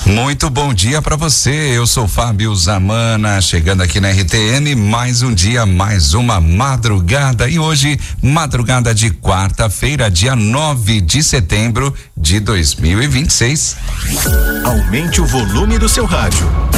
Muito bom dia para você, eu sou Fábio Zamana, chegando aqui na RTM, mais um dia, mais uma madrugada, e hoje, madrugada de quarta-feira, dia 9 de setembro de 2026. Aumente o volume do seu rádio.